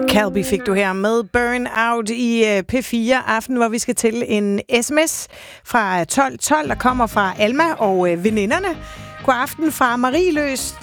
Calby fik du her med Burnout i P4 Aften, hvor vi skal til en sms fra 1212, der kommer fra Alma og veninderne. God aften fra Marieløs.